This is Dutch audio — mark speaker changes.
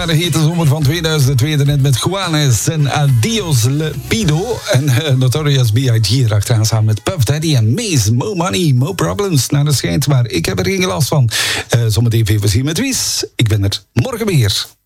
Speaker 1: De hete zomer van 2002 net met Juanes en Adios Le Pido. En Notorious B.I.G. erachteraan samen met Puff Daddy en Maze. Mo money, mo problems. Naar de schijnt, maar ik heb er geen last van. Zometeen even zien met Wies. Ik ben er morgen weer.